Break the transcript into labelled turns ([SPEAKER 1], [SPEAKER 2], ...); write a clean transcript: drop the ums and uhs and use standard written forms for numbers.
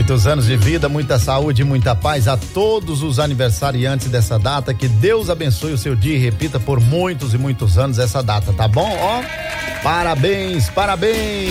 [SPEAKER 1] Muitos anos de vida, muita saúde, muita paz a todos os aniversariantes dessa data. Que Deus abençoe o seu dia e repita por muitos e muitos anos essa data, tá bom? Ó, parabéns, parabéns.